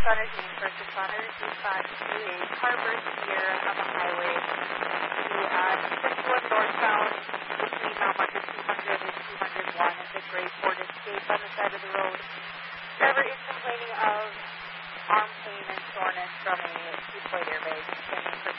Energy, first responders, respond to a car burst here on the highway. The 6-1 northbound between mile marker 200 and 201 is a gray Ford Escape on the side of the road. Driver is complaining of arm pain and soreness from a 2-point airbag.